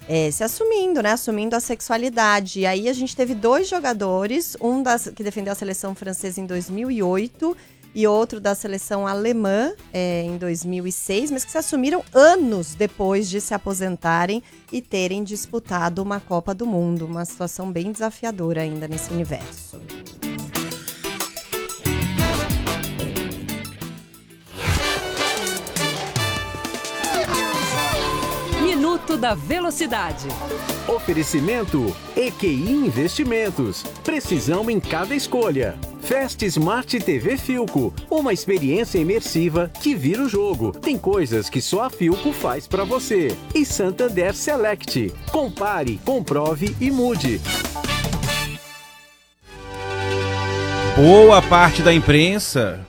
se assumindo, né? Assumindo a sexualidade. E aí a gente teve 2 jogadores, que defendeu a seleção francesa em 2008 e outro da seleção alemã em 2006, mas que se assumiram anos depois de se aposentarem e terem disputado uma Copa do Mundo. Uma situação bem desafiadora ainda nesse universo. Minuto da Velocidade. Oferecimento EQI Investimentos. Precisão em cada escolha. Fast Smart TV Philco. Uma experiência imersiva que vira o jogo. Tem coisas que só a Philco faz pra você. E Santander Select. Compare, comprove e mude. Boa parte da imprensa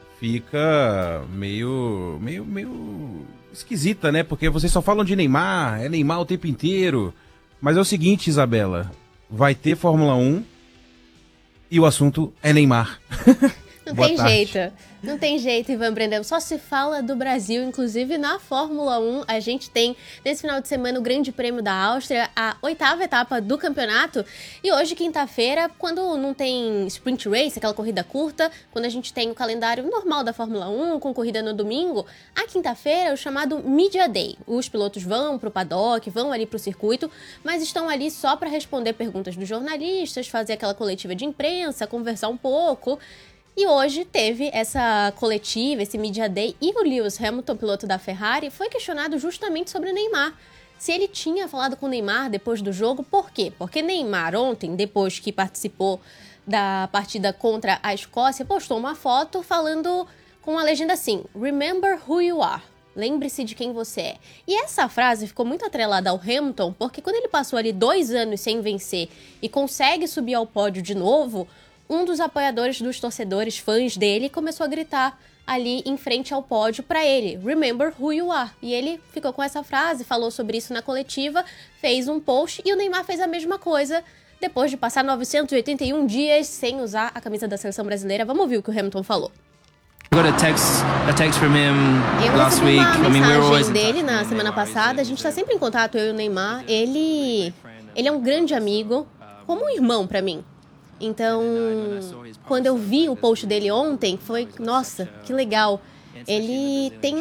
fica meio esquisita, né? Porque vocês só falam de Neymar, é Neymar o tempo inteiro. Mas é o seguinte, Isabela, vai ter Fórmula 1 e o assunto é Neymar. Não tem jeito. Não tem jeito, Ivan Brandão. Só se fala do Brasil, inclusive na Fórmula 1. A gente tem, nesse final de semana, o Grande Prêmio da Áustria, a 8ª etapa do campeonato. E hoje, quinta-feira, quando não tem sprint race, aquela corrida curta, quando a gente tem o calendário normal da Fórmula 1, com corrida no domingo, a quinta-feira é o chamado Media Day. Os pilotos vão pro paddock, vão ali pro circuito, mas estão ali só para responder perguntas dos jornalistas, fazer aquela coletiva de imprensa, conversar um pouco. E hoje teve essa coletiva, esse Media Day, e o Lewis Hamilton, piloto da Ferrari, foi questionado justamente sobre o Neymar. Se ele tinha falado com o Neymar depois do jogo, por quê? Porque Neymar ontem, depois que participou da partida contra a Escócia, postou uma foto falando com a legenda assim, "Remember who you are". Lembre-se de quem você é. E essa frase ficou muito atrelada ao Hamilton, porque quando ele passou ali 2 anos sem vencer e consegue subir ao pódio de novo, um dos apoiadores dos torcedores, fãs dele, começou a gritar ali em frente ao pódio pra ele, "Remember who you are". E ele ficou com essa frase, falou sobre isso na coletiva, fez um post e o Neymar fez a mesma coisa depois de passar 981 dias sem usar a camisa da seleção brasileira. Vamos ouvir o que o Hamilton falou. I got a text from him last Eu recebi week. uma I mean, we were always mensagem dele na semana passada. A gente tá sempre em contato, eu e o Neymar. Ele é um grande amigo, como um irmão pra mim. Então, quando eu vi o post dele ontem, foi, nossa, que legal. Ele tem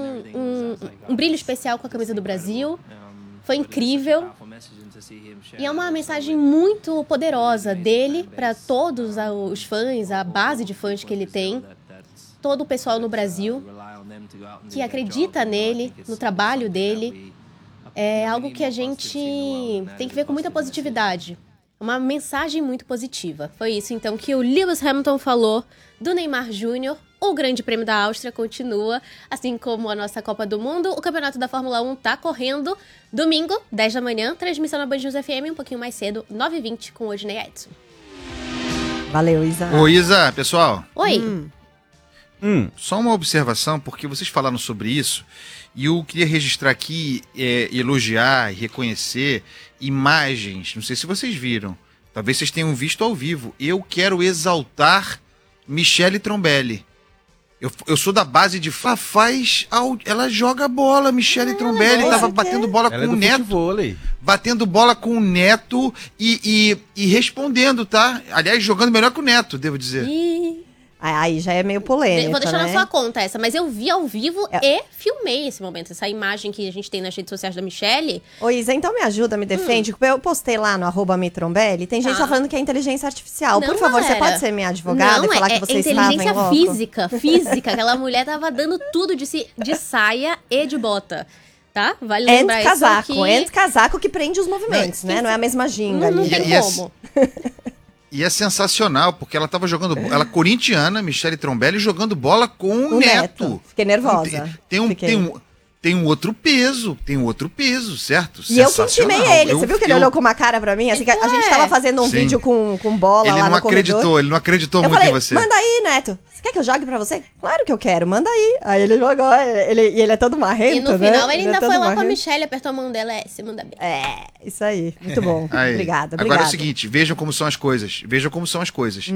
um brilho especial com a camisa do Brasil, foi incrível. E é uma mensagem muito poderosa dele para todos os fãs, a base de fãs que ele tem, todo o pessoal no Brasil que acredita nele, no trabalho dele. É algo que a gente tem que ver com muita positividade. Uma mensagem muito positiva. Foi isso, então, que o Lewis Hamilton falou do Neymar Júnior. O Grande Prêmio da Áustria continua, assim como a nossa Copa do Mundo. O Campeonato da Fórmula 1 tá correndo. Domingo, 10 da manhã, transmissão na Band News FM, um pouquinho mais cedo, 9h20, com o Odinei Edson. Valeu, Isa. Ô, Isa, pessoal. Oi. Só uma observação, porque vocês falaram sobre isso, e eu queria registrar aqui, elogiar e reconhecer imagens, não sei se vocês viram, talvez vocês tenham visto ao vivo. Eu quero exaltar Michele Trombelli. Eu sou da base de ela joga bola, Michele Trombelli, tava batendo bola com o Neto. Batendo bola com o Neto e respondendo, tá? Aliás, jogando melhor que o Neto, devo dizer. Aí já é meio polêmico, Vou deixar né? na sua conta essa, mas eu vi ao vivo e filmei esse momento. Essa imagem que a gente tem nas redes sociais da Michele. Ô, Isa, então me ajuda, me defende. Eu postei lá no @mitrombelli, tem gente falando que é inteligência artificial. Não, Por favor, galera. você pode ser minha advogada e falar que você estava em loco? Inteligência física. Aquela mulher tava dando tudo de saia e de bota. Tá? Vale lembrar isso aqui. casaco que prende os movimentos, né? Não é a mesma ginga ali. Não tem como. E é sensacional, porque ela tava jogando... Ela é corintiana, Michele Trombelli, jogando bola com o Neto. Fiquei nervosa. Tem um outro peso, certo? E eu que intimei ele. Você viu que ele olhou com uma cara pra mim? Assim, que a gente tava fazendo um vídeo com bola lá no corredor. Ele não acreditou eu muito falei, em você. Manda aí, Neto. Você quer que eu jogue pra você? Claro que eu quero, manda aí. Aí ele jogou, ele é todo marrento, E no final ele ainda é foi lá com a Michelle, apertou a mão dela, você manda bem. Isso aí. Muito bom. Obrigada. Agora é o seguinte, vejam como são as coisas.